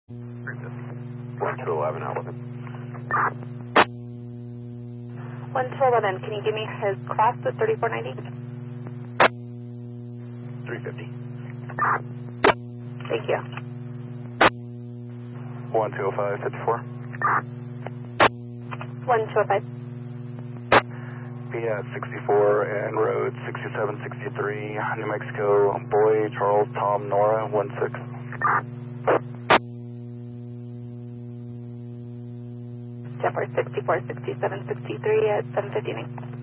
350. 1 to 11, how was it? 1 to 11, can you give me his class with 3490? 350. Thank you. 1205, 54. 1205. He had 64 and road 6763, New Mexico, Boy, Charles, Tom, Nora, 16. Jeff, 64, 67, 63 at 7:59.